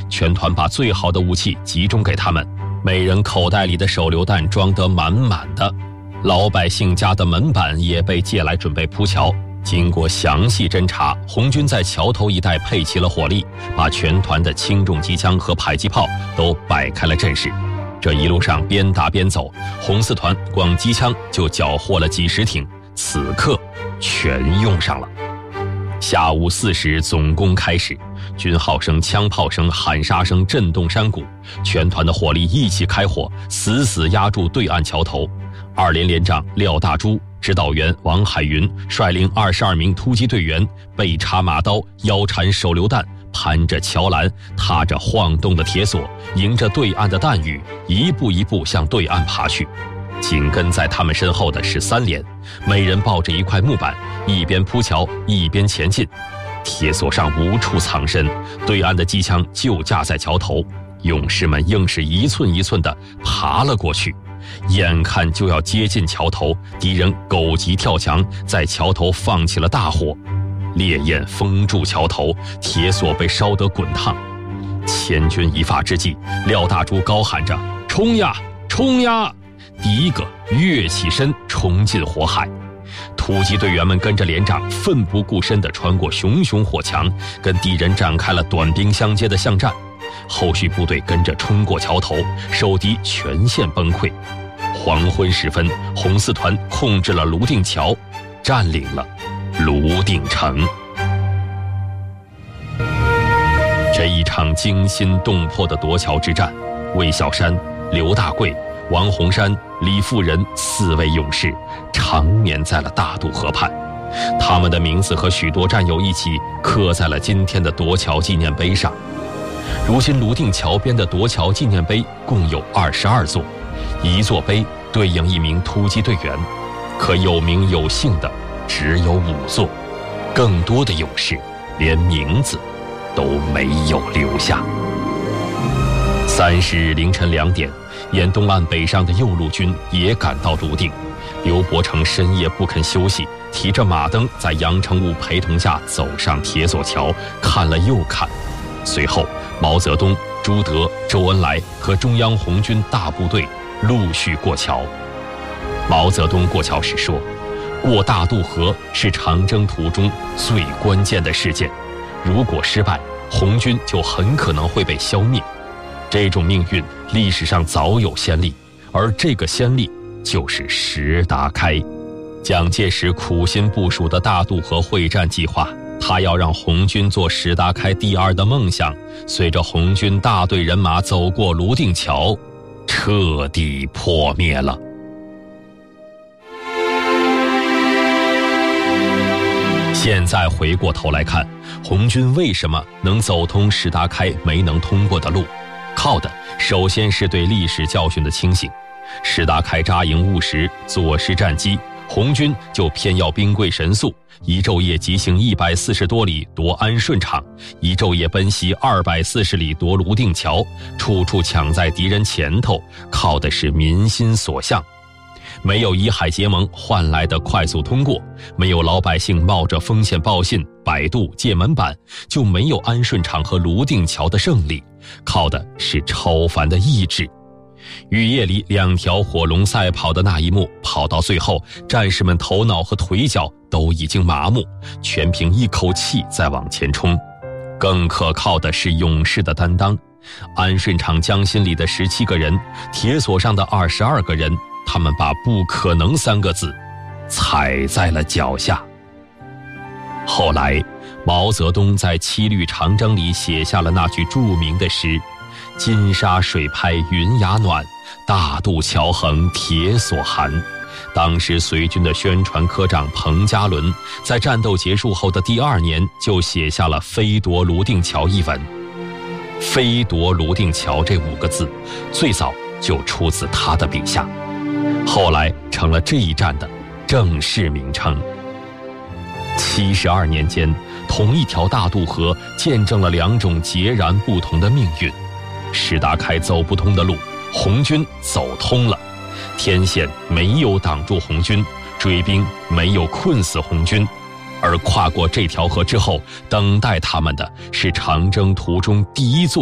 全团把最好的武器集中给他们，每人口袋里的手榴弹装得满满的。老百姓家的门板也被借来准备铺桥。经过详细侦查，红军在桥头一带配齐了火力，把全团的轻重机枪和迫击炮都摆开了阵势。这一路上边打边走，红四团光机枪就缴获了几十挺，此刻全用上了。下午4时总攻开始，军号声、枪炮声、喊杀声震动山谷，全团的火力一起开火，死死压住对岸桥头。2连连长廖大珠、指导员王海云率领22名突击队员，背插马刀，腰缠手榴弹，攀着桥栏，踏着晃动的铁索，迎着对岸的弹雨，一步一步向对岸爬去。紧跟在他们身后的是3连，每人抱着一块木板，一边铺桥一边前进。铁索上无处藏身，对岸的机枪就架在桥头，勇士们硬是一寸一寸地爬了过去。眼看就要接近桥头，敌人狗急跳墙，在桥头放起了大火，烈焰封住桥头，铁索被烧得滚烫。千钧一发之际，廖大珠高喊着：“冲呀，冲呀！”第一个跃起身冲进火海。突击队员们跟着连长奋不顾身地穿过熊熊火墙，跟敌人展开了短兵相接的巷战。后续部队跟着冲过桥头，守敌全线崩溃。黄昏时分，红四团控制了泸定桥，占领了泸定城。这一场惊心动魄的夺桥之战，魏小山、刘大贵、王洪山、李富仁4位勇士长眠在了大渡河畔，他们的名字和许多战友一起刻在了今天的夺桥纪念碑上。如今泸定桥边的夺桥纪念碑共有22座，一座碑对应1名突击队员，可有名有姓的只有5座，更多的勇士连名字都没有留下。30日凌晨2点，沿东岸北上的右路军也赶到泸定。刘伯承深夜不肯休息，提着马灯在杨成武陪同下走上铁索桥，看了又看。随后毛泽东、朱德、周恩来和中央红军大部队陆续过桥。毛泽东过桥时说：“过大渡河是长征途中最关键的事件，如果失败，红军就很可能会被消灭。这种命运历史上早有先例，而这个先例就是石达开。”蒋介石苦心部署的大渡河会战计划，他要让红军做石达开第2的梦想，随着红军大队人马走过泸定桥，彻底破灭了。现在回过头来看，红军为什么能走通石达开没能通过的路，靠的首先是对历史教训的清醒。石达开扎营务实，坐实战机，红军就偏要兵贵神速，一昼夜急行140多里夺安顺场，一昼夜奔袭240里夺泸定桥，处处抢在敌人前头，靠的是民心所向。没有以海结盟换来的快速通过，没有老百姓冒着风险报信、摆渡、借门板，就没有安顺场和泸定桥的胜利，靠的是超凡的意志。雨夜里2条火龙赛跑的那一幕，跑到最后，战士们头脑和腿脚都已经麻木，全凭一口气在往前冲。更可靠的是勇士的担当。安顺场江心里的17个人，铁索上的22个人，他们把不可能3个字踩在了脚下。后来毛泽东在七律长征里写下了那句著名的诗：金沙水拍云崖暖，大渡桥横铁索寒。当时随军的宣传科长彭家伦在战斗结束后的第2年就写下了飞夺泸定桥一文。飞夺泸定桥这5个字最早就出自他的笔下，后来成了这一战的正式名称。72年间，同一条大渡河见证了2种截然不同的命运。石达开走不通的路，红军走通了。天线没有挡住红军，追兵没有困死红军，而跨过这条河之后，等待他们的是长征途中第1座